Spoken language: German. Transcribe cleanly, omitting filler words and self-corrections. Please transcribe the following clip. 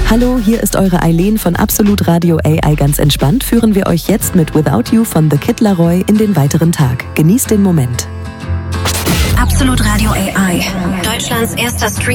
Hallo, hier ist eure Eileen von Absolut Radio AI. Ganz entspannt führen wir euch jetzt mit Without You von The Kid Laroi in den weiteren Tag. Genießt den Moment. Absolut Radio AI, Deutschlands erster Stream.